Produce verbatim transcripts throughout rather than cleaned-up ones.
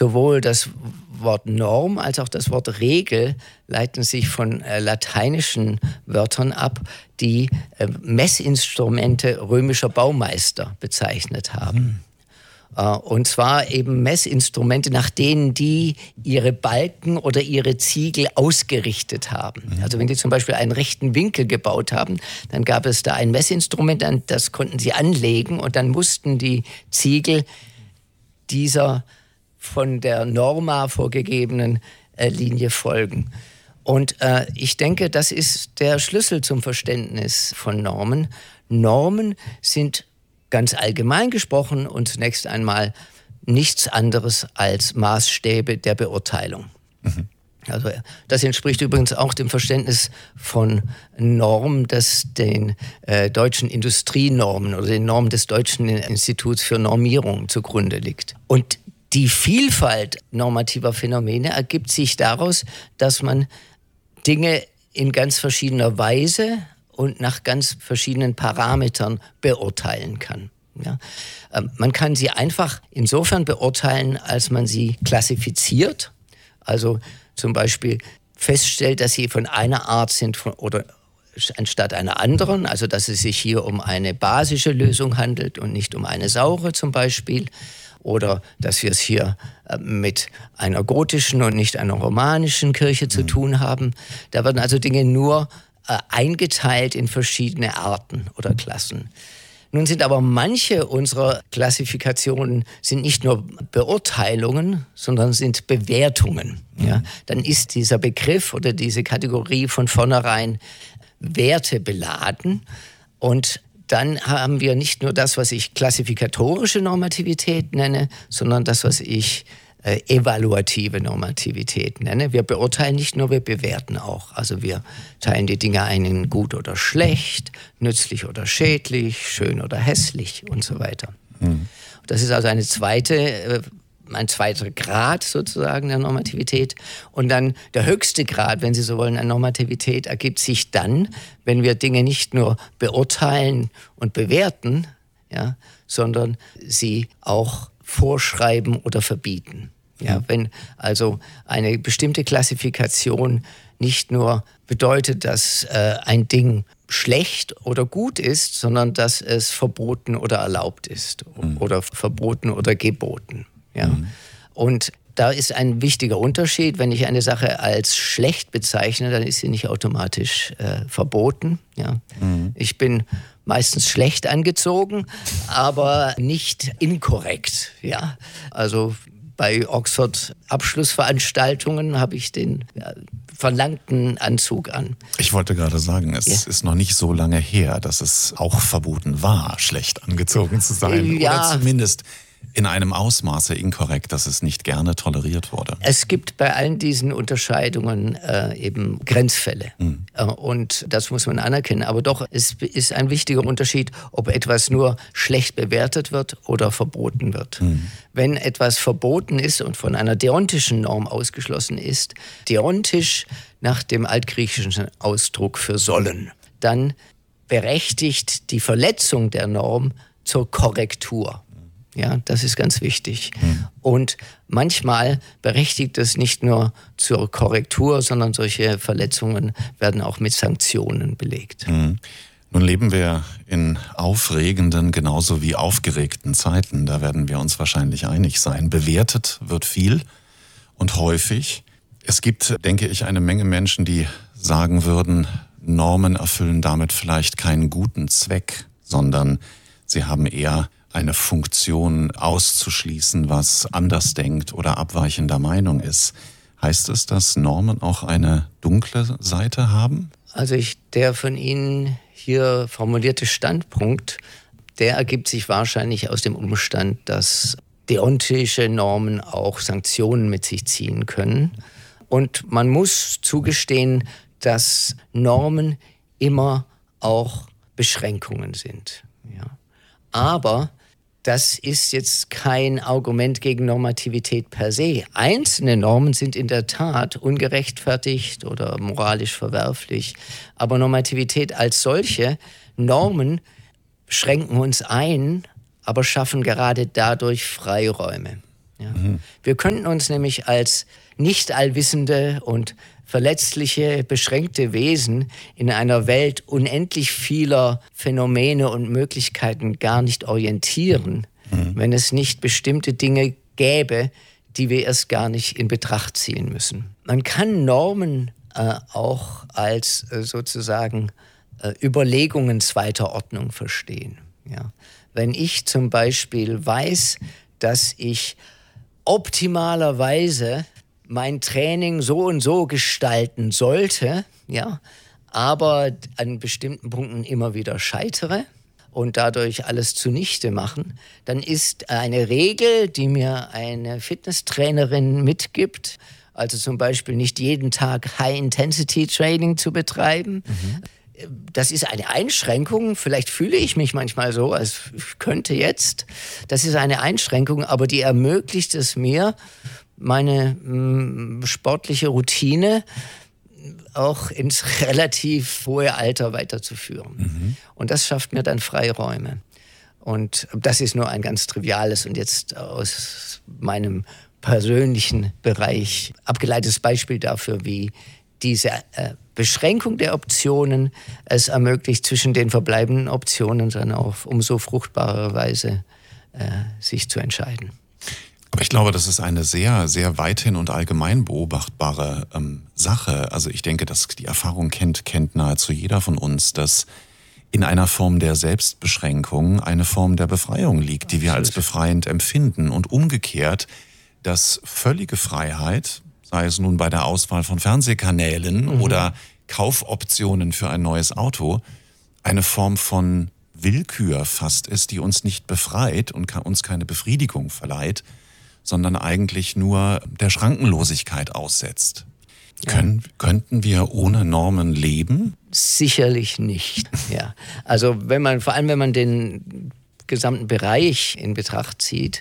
sowohl das Wort Norm als auch das Wort Regel leiten sich von äh, lateinischen Wörtern ab, die äh, Messinstrumente römischer Baumeister bezeichnet haben. Mhm. Und zwar eben Messinstrumente, nach denen die ihre Balken oder ihre Ziegel ausgerichtet haben. Also wenn die zum Beispiel einen rechten Winkel gebaut haben, dann gab es da ein Messinstrument, das konnten sie anlegen und dann mussten die Ziegel dieser von der Norma vorgegebenen äh, Linie folgen. Und äh, ich denke, das ist der Schlüssel zum Verständnis von Normen. Normen sind ganz allgemein gesprochen und zunächst einmal nichts anderes als Maßstäbe der Beurteilung. Mhm. Also das entspricht übrigens auch dem Verständnis von Norm, das den äh, deutschen Industrienormen oder den Normen des Deutschen Instituts für Normierung zugrunde liegt. Und die Vielfalt normativer Phänomene ergibt sich daraus, dass man Dinge in ganz verschiedener Weise und nach ganz verschiedenen Parametern beurteilen kann. Ja? Ähm, man kann sie einfach insofern beurteilen, als man sie klassifiziert, also zum Beispiel feststellt, dass sie von einer Art sind von, oder anstatt einer anderen, also dass es sich hier um eine basische Lösung handelt und nicht um eine saure zum Beispiel, oder dass wir es hier äh, mit einer gotischen und nicht einer romanischen Kirche zu tun haben. Da werden also Dinge nur äh, eingeteilt in verschiedene Arten oder Klassen. Nun sind aber manche unserer Klassifikationen sind nicht nur Beurteilungen, sondern sind Bewertungen. Ja? Dann ist dieser Begriff oder diese Kategorie von vornherein wertebeladen und dann haben wir nicht nur das, was ich klassifikatorische Normativität nenne, sondern das, was ich äh, evaluative Normativität nenne. Wir beurteilen nicht nur, wir bewerten auch. Also wir teilen die Dinge ein in gut oder schlecht, nützlich oder schädlich, schön oder hässlich und so weiter. Mhm. Das ist also eine zweite äh, ein zweiter Grad sozusagen der Normativität. Und dann der höchste Grad, wenn Sie so wollen, an Normativität ergibt sich dann, wenn wir Dinge nicht nur beurteilen und bewerten, ja, sondern sie auch vorschreiben oder verbieten. Ja, wenn also eine bestimmte Klassifikation nicht nur bedeutet, dass äh, ein Ding schlecht oder gut ist, sondern dass es verboten oder erlaubt ist mhm. oder verboten oder geboten. Ja. Mhm. Und da ist ein wichtiger Unterschied. Wenn ich eine Sache als schlecht bezeichne, dann ist sie nicht automatisch äh, verboten. Ja. Mhm. Ich bin meistens schlecht angezogen, aber nicht inkorrekt. Ja. Also bei Oxford-Abschlussveranstaltungen habe ich den ja, verlangten Anzug an. Ich wollte gerade sagen, es ja. ist noch nicht so lange her, dass es auch verboten war, schlecht angezogen zu sein. Ja. Oder zumindest in einem Ausmaße inkorrekt, dass es nicht gerne toleriert wurde. Es gibt bei allen diesen Unterscheidungen äh, eben Grenzfälle. Mhm. Äh, und das muss man anerkennen. Aber doch, es ist ein wichtiger Unterschied, ob etwas nur schlecht bewertet wird oder verboten wird. Mhm. Wenn etwas verboten ist und von einer deontischen Norm ausgeschlossen ist, deontisch nach dem altgriechischen Ausdruck für sollen, dann berechtigt die Verletzung der Norm zur Korrektur. Ja, das ist ganz wichtig. Mhm. Und manchmal berechtigt es nicht nur zur Korrektur, sondern solche Verletzungen werden auch mit Sanktionen belegt. Mhm. Nun leben wir in aufregenden genauso wie aufgeregten Zeiten. Da werden wir uns wahrscheinlich einig sein. Bewertet wird viel und häufig. Es gibt, denke ich, eine Menge Menschen, die sagen würden, Normen erfüllen damit vielleicht keinen guten Zweck, sondern sie haben eher eine Funktion auszuschließen, was anders denkt oder abweichender Meinung ist. Heißt es, dass Normen auch eine dunkle Seite haben? Also ich, der von Ihnen hier formulierte Standpunkt, der ergibt sich wahrscheinlich aus dem Umstand, dass deontische Normen auch Sanktionen mit sich ziehen können. Und man muss zugestehen, dass Normen immer auch Beschränkungen sind. Ja. Aber das ist jetzt kein Argument gegen Normativität per se. Einzelne Normen sind in der Tat ungerechtfertigt oder moralisch verwerflich. Aber Normativität als solche, Normen schränken uns ein, aber schaffen gerade dadurch Freiräume. Ja. Mhm. Wir könnten uns nämlich als nicht allwissende und verletzliche, beschränkte Wesen in einer Welt unendlich vieler Phänomene und Möglichkeiten gar nicht orientieren, mhm. wenn es nicht bestimmte Dinge gäbe, die wir erst gar nicht in Betracht ziehen müssen. Man kann Normen äh, auch als äh, sozusagen äh, Überlegungen zweiter Ordnung verstehen. Ja. Wenn ich zum Beispiel weiß, dass ich optimalerweise mein Training so und so gestalten sollte, ja, aber an bestimmten Punkten immer wieder scheitere und dadurch alles zunichte machen, dann ist eine Regel, die mir eine Fitnesstrainerin mitgibt, also zum Beispiel nicht jeden Tag High-Intensity-Training zu betreiben. Mhm. Das ist eine Einschränkung, vielleicht fühle ich mich manchmal so, als könnte jetzt. Das ist eine Einschränkung, aber die ermöglicht es mir, meine mh, sportliche Routine auch ins relativ hohe Alter weiterzuführen. Mhm. Und das schafft mir dann Freiräume. Und das ist nur ein ganz triviales und jetzt aus meinem persönlichen Bereich abgeleitetes Beispiel dafür, wie diese äh, Beschränkung der Optionen es ermöglicht, zwischen den verbleibenden Optionen dann auf umso fruchtbarere Weise äh, sich zu entscheiden. Aber ich glaube, das ist eine sehr, sehr weithin und allgemein beobachtbare ähm, Sache. Also ich denke, dass die Erfahrung kennt, kennt nahezu jeder von uns, dass in einer Form der Selbstbeschränkung eine Form der Befreiung liegt, die wir als befreiend empfinden. Und umgekehrt, dass völlige Freiheit, sei es nun bei der Auswahl von Fernsehkanälen mhm. oder Kaufoptionen für ein neues Auto, eine Form von Willkür fast ist, die uns nicht befreit und uns keine Befriedigung verleiht, sondern eigentlich nur der Schrankenlosigkeit aussetzt. Ja. Können, könnten wir ohne Normen leben? Sicherlich nicht. Ja. Also wenn man, vor allem wenn man den gesamten Bereich in Betracht zieht,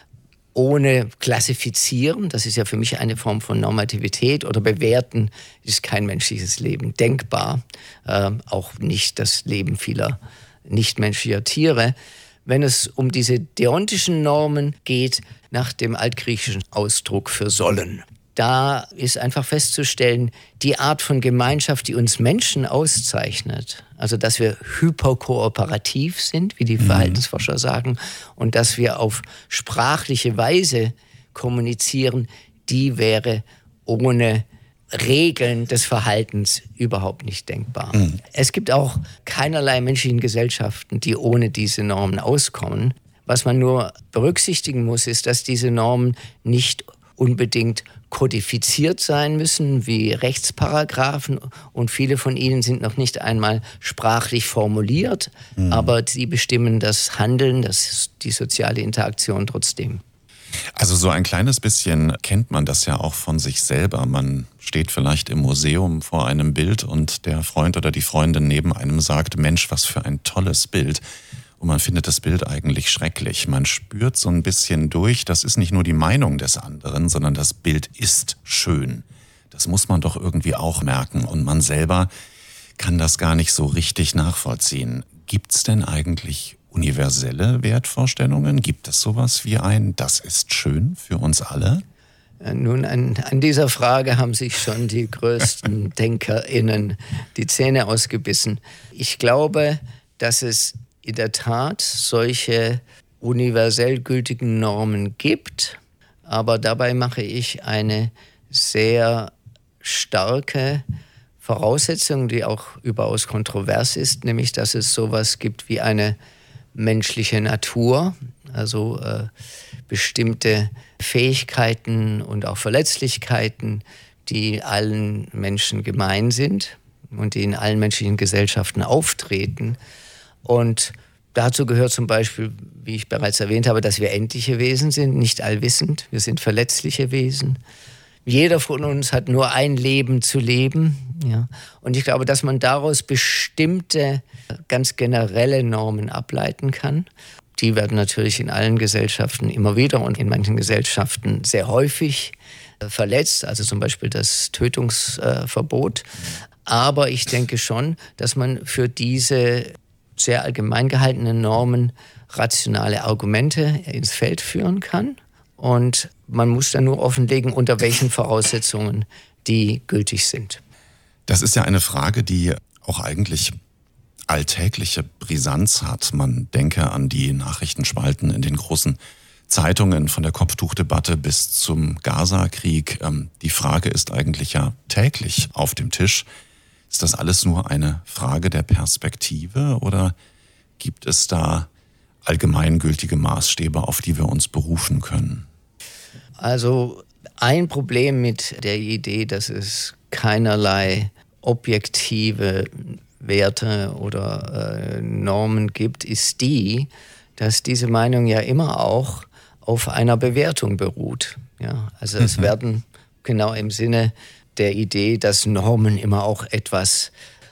ohne klassifizieren, das ist ja für mich eine Form von Normativität, oder bewerten, ist kein menschliches Leben denkbar, äh, auch nicht das Leben vieler nichtmenschlicher Tiere. Wenn es um diese deontischen Normen geht, nach dem altgriechischen Ausdruck für sollen. Da ist einfach festzustellen, die Art von Gemeinschaft, die uns Menschen auszeichnet, also dass wir hyperkooperativ sind, wie die Verhaltensforscher sagen, und dass wir auf sprachliche Weise kommunizieren, die wäre ohne Regeln des Verhaltens überhaupt nicht denkbar. Mhm. Es gibt auch keinerlei menschlichen Gesellschaften, die ohne diese Normen auskommen. Was man nur berücksichtigen muss, ist, dass diese Normen nicht unbedingt kodifiziert sein müssen wie Rechtsparagraphen, und viele von ihnen sind noch nicht einmal sprachlich formuliert, mhm. aber sie bestimmen das Handeln, das, die soziale Interaktion trotzdem. Also so ein kleines bisschen kennt man das ja auch von sich selber. Man steht vielleicht im Museum vor einem Bild und der Freund oder die Freundin neben einem sagt, Mensch, was für ein tolles Bild. Und man findet das Bild eigentlich schrecklich. Man spürt so ein bisschen durch, das ist nicht nur die Meinung des anderen, sondern das Bild ist schön. Das muss man doch irgendwie auch merken. Und man selber kann das gar nicht so richtig nachvollziehen. Gibt es denn eigentlich universelle Wertvorstellungen? Gibt es sowas wie ein, das ist schön für uns alle? Nun, an, an dieser Frage haben sich schon die größten DenkerInnen die Zähne ausgebissen. Ich glaube, dass es in der Tat solche universell gültigen Normen gibt, aber dabei mache ich eine sehr starke Voraussetzung, die auch überaus kontrovers ist, nämlich dass es sowas gibt wie eine menschliche Natur, also äh, bestimmte Fähigkeiten und auch Verletzlichkeiten, die allen Menschen gemein sind und die in allen menschlichen Gesellschaften auftreten. Und dazu gehört zum Beispiel, wie ich bereits erwähnt habe, dass wir endliche Wesen sind, nicht allwissend. Wir sind verletzliche Wesen. Jeder von uns hat nur ein Leben zu leben. Ja. Und ich glaube, dass man daraus bestimmte, ganz generelle Normen ableiten kann. Die werden natürlich in allen Gesellschaften immer wieder und in manchen Gesellschaften sehr häufig verletzt, also zum Beispiel das Tötungsverbot. Aber ich denke schon, dass man für diese sehr allgemein gehaltenen Normen rationale Argumente ins Feld führen kann und man muss dann nur offenlegen, unter welchen Voraussetzungen die gültig sind. Das ist ja eine Frage, die auch eigentlich alltägliche Brisanz hat. Man denke an die Nachrichtenspalten in den großen Zeitungen von der Kopftuchdebatte bis zum Gaza-Krieg. Die Frage ist eigentlich ja täglich auf dem Tisch. Ist das alles nur eine Frage der Perspektive oder gibt es da allgemeingültige Maßstäbe, auf die wir uns berufen können? Also ein Problem mit der Idee, dass es keinerlei objektive Werte oder äh, Normen gibt, ist die, dass diese Meinung ja immer auch auf einer Bewertung beruht. Ja, also mhm. es werden genau im Sinne der Idee, dass Normen immer auch etwas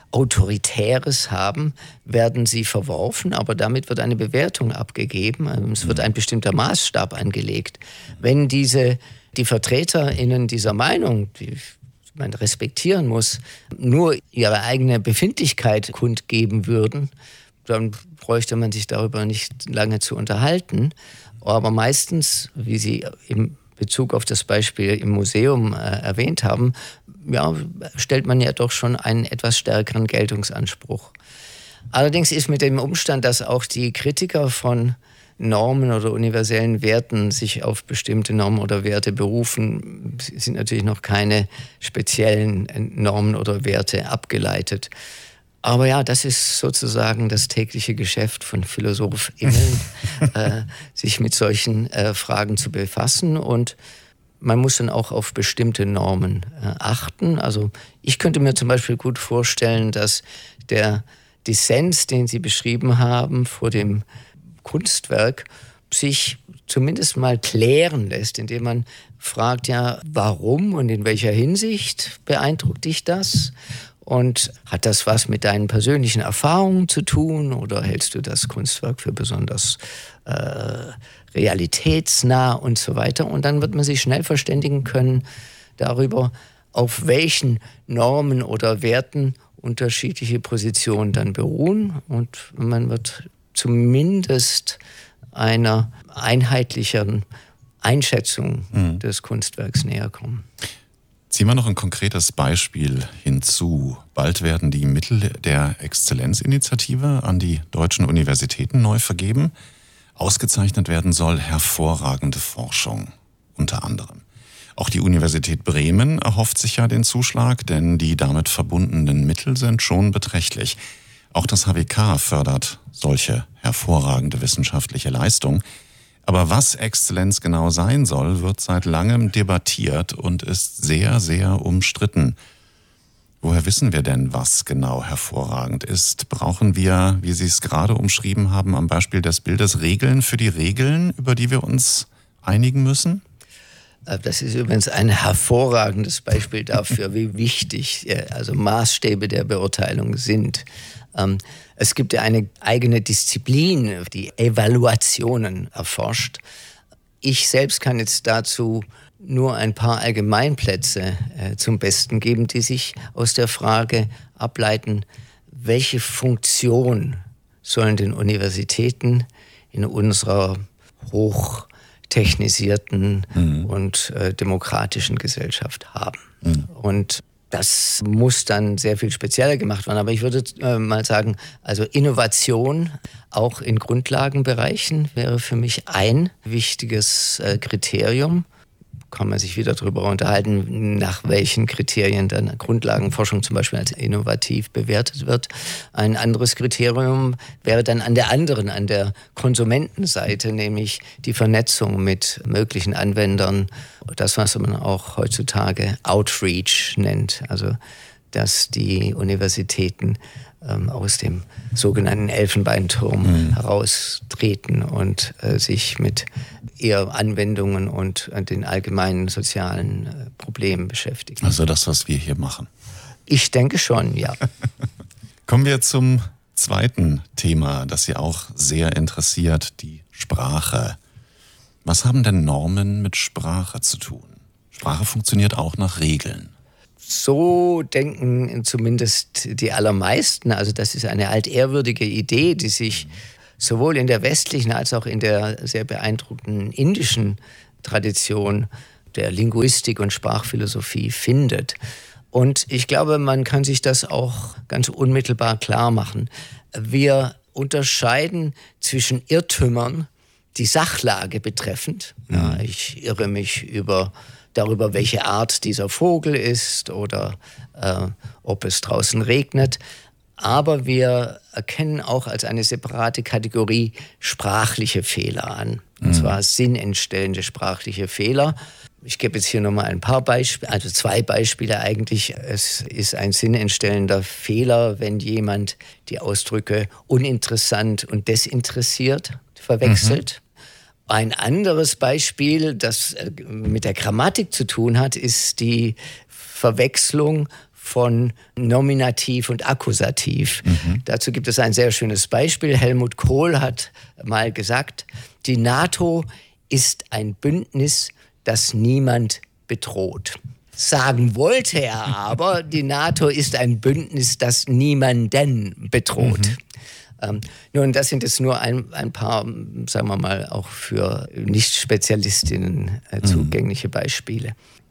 Autoritäres haben, werden sie verworfen, aber damit wird eine Bewertung abgegeben. Also es wird ein bestimmter Maßstab angelegt. Wenn diese, die VertreterInnen dieser Meinung, die man respektieren muss, nur ihre eigene Befindlichkeit kundgeben würden, dann bräuchte man sich darüber nicht lange zu unterhalten. Aber meistens, wie Sie im Bezug auf das Beispiel im Museum äh, erwähnt haben, ja, stellt man ja doch schon einen etwas stärkeren Geltungsanspruch. Allerdings ist mit dem Umstand, dass auch die Kritiker von Normen oder universellen Werten sich auf bestimmte Normen oder Werte berufen, sind natürlich noch keine speziellen Normen oder Werte abgeleitet. Aber ja, das ist sozusagen das tägliche Geschäft von PhilosophInnen, äh, sich mit solchen äh, Fragen zu befassen. Und man muss dann auch auf bestimmte Normen äh, achten. Also ich könnte mir zum Beispiel gut vorstellen, dass der Dissens, den Sie beschrieben haben vor dem Kunstwerk, sich zumindest mal klären lässt, indem man fragt, ja, warum und in welcher Hinsicht beeindruckt dich das? Und hat das was mit deinen persönlichen Erfahrungen zu tun oder hältst du das Kunstwerk für besonders äh, realitätsnah und so weiter? Und dann wird man sich schnell verständigen können darüber, auf welchen Normen oder Werten unterschiedliche Positionen dann beruhen. Und man wird zumindest einer einheitlicheren Einschätzung mhm. des Kunstwerks näher kommen. Ziehen wir noch ein konkretes Beispiel hinzu. Bald werden die Mittel der Exzellenzinitiative an die deutschen Universitäten neu vergeben. Ausgezeichnet werden soll hervorragende Forschung, unter anderem. Auch die Universität Bremen erhofft sich ja den Zuschlag, denn die damit verbundenen Mittel sind schon beträchtlich. Auch das H W K fördert solche hervorragende wissenschaftliche Leistung. Aber was Exzellenz genau sein soll, wird seit langem debattiert und ist sehr, sehr umstritten. Woher wissen wir denn, was genau hervorragend ist? Brauchen wir, wie Sie es gerade umschrieben haben, am Beispiel des Bildes Regeln für die Regeln, über die wir uns einigen müssen? Das ist übrigens ein hervorragendes Beispiel dafür, wie wichtig also Maßstäbe der Beurteilung sind. Es gibt ja eine eigene Disziplin, die Evaluationen erforscht. Ich selbst kann jetzt dazu nur ein paar Allgemeinplätze äh, zum Besten geben, die sich aus der Frage ableiten, welche Funktion sollen den Universitäten in unserer hochtechnisierten mhm. und äh, demokratischen Gesellschaft haben. Mhm. Und das muss dann sehr viel spezieller gemacht werden. Aber ich würde äh, mal sagen, also Innovation auch in Grundlagenbereichen wäre für mich ein wichtiges äh, Kriterium. Kann man sich wieder darüber unterhalten, nach welchen Kriterien dann Grundlagenforschung zum Beispiel als innovativ bewertet wird. Ein anderes Kriterium wäre dann an der anderen, an der Konsumentenseite, nämlich die Vernetzung mit möglichen Anwendern. Das, was man auch heutzutage Outreach nennt, also dass die Universitäten ähm, aus dem sogenannten Elfenbeinturm mhm. heraustreten und äh, sich mit eher Anwendungen und äh, den allgemeinen sozialen äh, Problemen beschäftigen. Also das, was wir hier machen. Ich denke schon, ja. Kommen wir zum zweiten Thema, das Sie auch sehr interessiert, die Sprache. Was haben denn Normen mit Sprache zu tun? Sprache funktioniert auch nach Regeln. So denken zumindest die allermeisten. Also das ist eine altehrwürdige Idee, die sich sowohl in der westlichen als auch in der sehr beeindruckenden indischen Tradition der Linguistik und Sprachphilosophie findet. Und ich glaube, man kann sich das auch ganz unmittelbar klar machen. Wir unterscheiden zwischen Irrtümern, die Sachlage betreffend. Mhm. Ja, ich irre mich über, darüber, welche Art dieser Vogel ist oder äh, ob es draußen regnet. Aber wir erkennen auch als eine separate Kategorie sprachliche Fehler an. Und mhm. zwar sinnentstellende sprachliche Fehler. Ich gebe jetzt hier nochmal ein paar Beispiele, also zwei Beispiele eigentlich. Es ist ein sinnentstellender Fehler, wenn jemand die Ausdrücke uninteressant und desinteressiert verwechselt. Mhm. Ein anderes Beispiel, das mit der Grammatik zu tun hat, ist die Verwechslung von Nominativ und Akkusativ. Mhm. Dazu gibt es ein sehr schönes Beispiel. Helmut Kohl hat mal gesagt, die NATO ist ein Bündnis, das niemand bedroht. Sagen wollte er aber, die NATO ist ein Bündnis, das niemanden bedroht. Mhm. Ähm, nun, das sind jetzt nur ein, ein paar, sagen wir mal, auch für Nicht-Spezialistinnen äh, zugängliche Beispiele.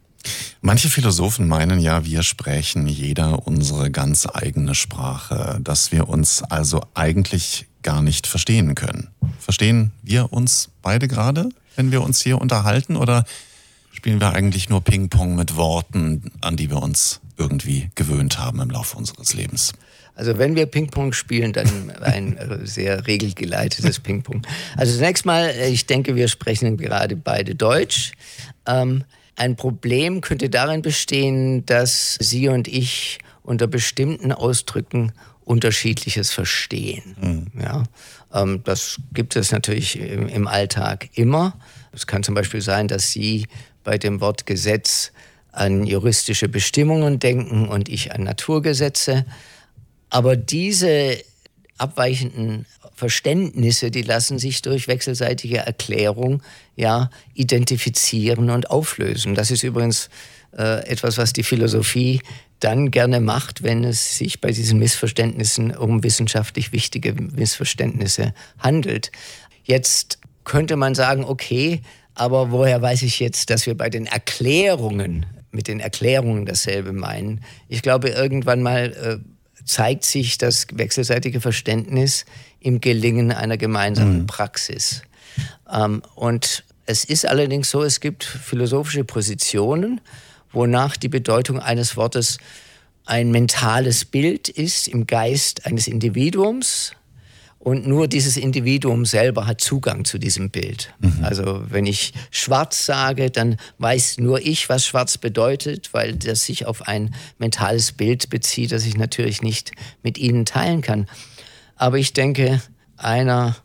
Manche Philosophen meinen ja, wir sprechen jeder unsere ganz eigene Sprache, dass wir uns also eigentlich gar nicht verstehen können. Verstehen wir uns beide gerade, wenn wir uns hier unterhalten, oder spielen wir eigentlich nur Ping-Pong mit Worten, an die wir uns irgendwie gewöhnt haben im Laufe unseres Lebens? Also wenn wir Ping-Pong spielen, dann ein sehr regelgeleitetes Ping-Pong. Also zunächst mal, ich denke, wir sprechen gerade beide Deutsch. Ähm, ein Problem könnte darin bestehen, dass Sie und ich unter bestimmten Ausdrücken Unterschiedliches verstehen. Mhm. Ja, ähm, das gibt es natürlich im, im Alltag immer. Es kann zum Beispiel sein, dass Sie bei dem Wort Gesetz an juristische Bestimmungen denken und ich an Naturgesetze. Aber diese abweichenden Verständnisse, die lassen sich durch wechselseitige Erklärung ja identifizieren und auflösen. Das ist übrigens äh, etwas, was die Philosophie dann gerne macht, wenn es sich bei diesen Missverständnissen um wissenschaftlich wichtige Missverständnisse handelt. Jetzt könnte man sagen, okay, aber woher weiß ich jetzt, dass wir bei den Erklärungen, mit den Erklärungen dasselbe meinen? Ich glaube, irgendwann mal äh, zeigt sich das wechselseitige Verständnis im Gelingen einer gemeinsamen mhm. Praxis. Ähm, und es ist allerdings so, es gibt philosophische Positionen, wonach die Bedeutung eines Wortes ein mentales Bild ist im Geist eines Individuums. Und nur dieses Individuum selber hat Zugang zu diesem Bild. Mhm. Also wenn ich schwarz sage, dann weiß nur ich, was schwarz bedeutet, weil das sich auf ein mentales Bild bezieht, das ich natürlich nicht mit Ihnen teilen kann. Aber ich denke, einer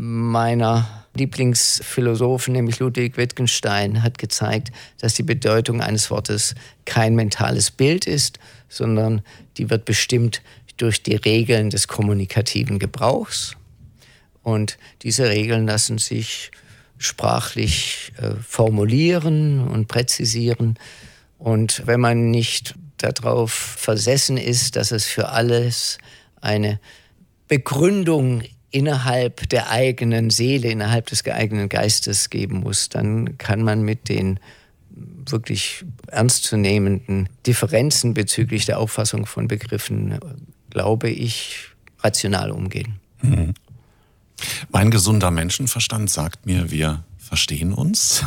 meiner Lieblingsphilosophen, nämlich Ludwig Wittgenstein, hat gezeigt, dass die Bedeutung eines Wortes kein mentales Bild ist, sondern die wird bestimmt durch die Regeln des kommunikativen Gebrauchs. Und diese Regeln lassen sich sprachlich äh, formulieren und präzisieren. Und wenn man nicht darauf versessen ist, dass es für alles eine Begründung innerhalb der eigenen Seele, innerhalb des eigenen Geistes geben muss, dann kann man mit den wirklich ernstzunehmenden Differenzen bezüglich der Auffassung von Begriffen, glaube ich, rational umgehen. Mhm. Mein gesunder Menschenverstand sagt mir, wir verstehen uns.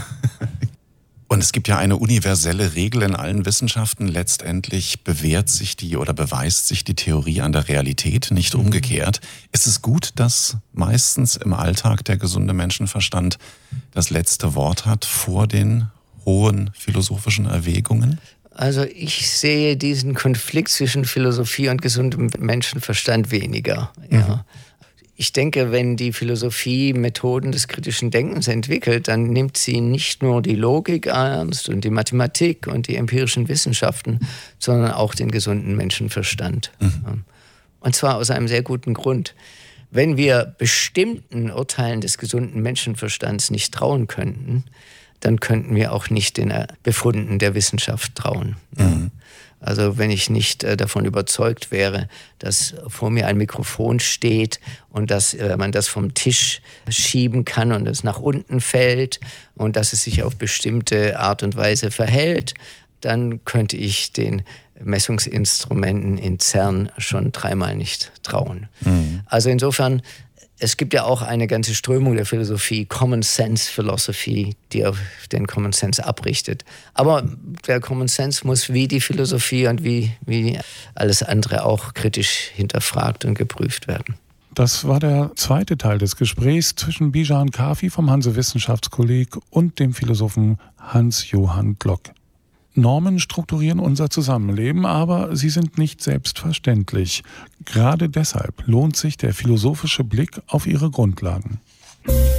Und es gibt ja eine universelle Regel in allen Wissenschaften. Letztendlich bewährt sich die oder beweist sich die Theorie an der Realität, nicht umgekehrt. Ist es gut, dass meistens im Alltag der gesunde Menschenverstand das letzte Wort hat vor den hohen philosophischen Erwägungen? Also ich sehe diesen Konflikt zwischen Philosophie und gesundem Menschenverstand weniger. Ja. Mhm. Ich denke, wenn die Philosophie Methoden des kritischen Denkens entwickelt, dann nimmt sie nicht nur die Logik ernst und die Mathematik und die empirischen Wissenschaften, sondern auch den gesunden Menschenverstand. Mhm. Und zwar aus einem sehr guten Grund. Wenn wir bestimmten Urteilen des gesunden Menschenverstands nicht trauen könnten, dann könnten wir auch nicht den Befunden der Wissenschaft trauen. Mhm. Also wenn ich nicht äh, davon überzeugt wäre, dass vor mir ein Mikrofon steht und dass äh, man das vom Tisch schieben kann und es nach unten fällt und dass es sich auf bestimmte Art und Weise verhält, dann könnte ich den Messungsinstrumenten in CERN schon dreimal nicht trauen. Mhm. Also insofern, es gibt ja auch eine ganze Strömung der Philosophie, Common Sense Philosophy, die auf den Common Sense abrichtet. Aber der Common Sense muss wie die Philosophie und wie, wie alles andere auch kritisch hinterfragt und geprüft werden. Das war der zweite Teil des Gesprächs zwischen Bijan Kafi vom Hanse-Wissenschaftskolleg und dem Philosophen Hans-Johann Glock. Normen strukturieren unser Zusammenleben, aber sie sind nicht selbstverständlich. Gerade deshalb lohnt sich der philosophische Blick auf ihre Grundlagen.